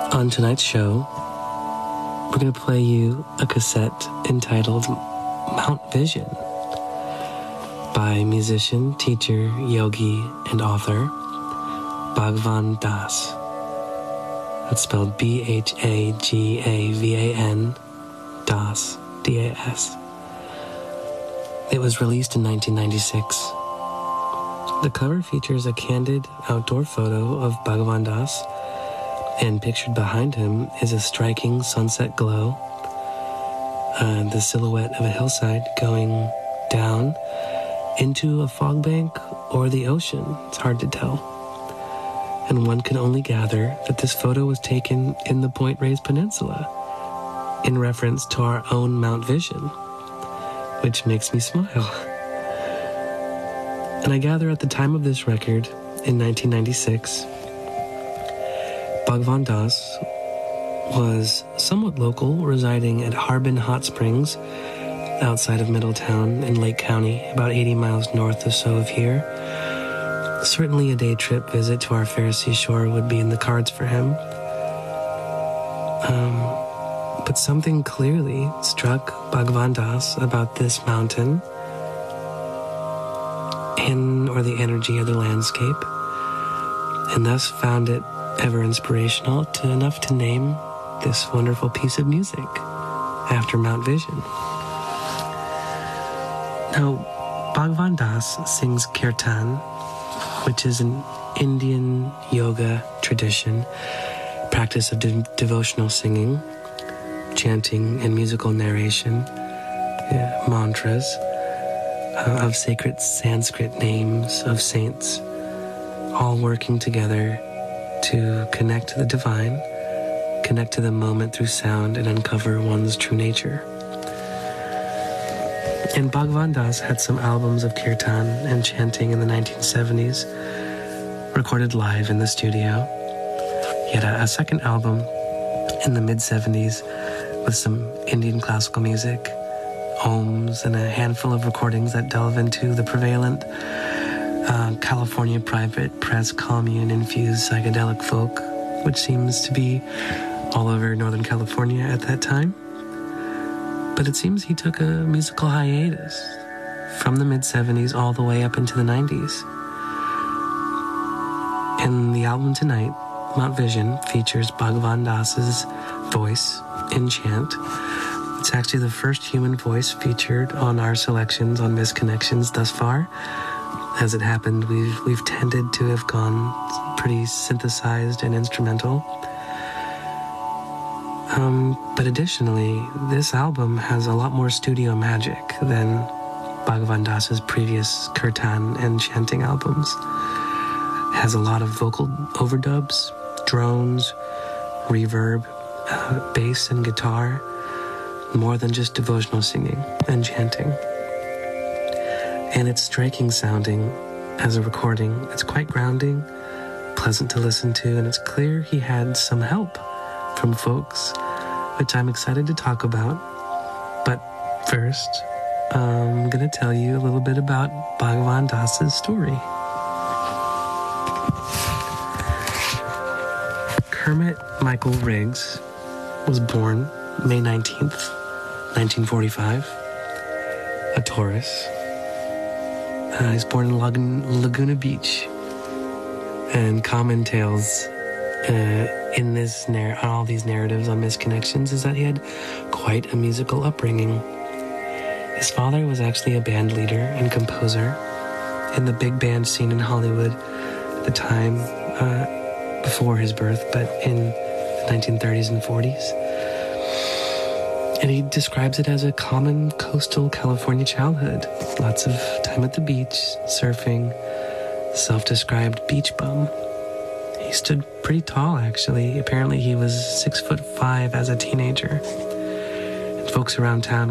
On tonight's show, we're going to play you a cassette entitled Mount Vision by musician, teacher, yogi, and author Bhagwan Das. That's spelled B-H-A-G-A-V-A-N, Das, D-A-S. It was released in 1996. The cover features a candid outdoor photo of Bhagwan Das, and pictured behind him is a striking sunset glow, the silhouette of a hillside going down into a fog bank or the ocean. It's hard to tell. And one can only gather that this photo was taken in the Point Reyes Peninsula in reference to our own Mount Vision, which makes me smile. And I gather at the time of this record, in 1996, Bhagwan Das was somewhat local, residing at Harbin Hot Springs, outside of Middletown in Lake County, about 80 miles north or so of here. Certainly a day trip visit to our fair seashore would be in the cards for him. But something clearly struck Bhagwan Das about this mountain or the energy of the landscape, and thus found it ever inspirational enough to name this wonderful piece of music after Mount Vision. Now, Bhagwan Das sings kirtan, which is an Indian yoga tradition, practice of devotional singing, chanting, and musical narration, mantras of sacred Sanskrit names of saints, all working together to connect to the divine, connect to the moment through sound, and uncover one's true nature. And Bhagwan Das had some albums of kirtan and chanting in the 1970s, recorded live in the studio. He had a second album in the mid-70s with some Indian classical music, Oms, and a handful of recordings that delve into the prevalent California private press commune-infused psychedelic folk, which seems to be all over Northern California at that time. But it seems he took a musical hiatus from the mid-70s all the way up into the 90s. And the album tonight, Mount Vision, features Bhagwan Das's voice in chant. It's actually the first human voice featured on our selections on Misconnections thus far. As it happened, we've tended to have gone pretty synthesized and instrumental. But additionally, this album has a lot more studio magic than Bhagwan Das's previous kirtan and chanting albums. It has a lot of vocal overdubs, drones, reverb, bass and guitar, more than just devotional singing and chanting. And it's striking sounding as a recording. It's quite grounding, pleasant to listen to, and it's clear he had some help from folks, which I'm excited to talk about. But first, I'm going to tell you a little bit about Bhagwan Das's story. Kermit Michael Riggs was born May 19th, 1945, a Taurus. He's born in Laguna Beach, and common tales in all these narratives on Misconnections is that he had quite a musical upbringing. His father was actually a band leader and composer in the big band scene in Hollywood at the time before his birth, but in the 1930s and 40s. And he describes it as a common coastal California childhood. Lots of time at the beach, surfing, self-described beach bum. He stood pretty tall, actually. Apparently he was 6'5" as a teenager. And folks around town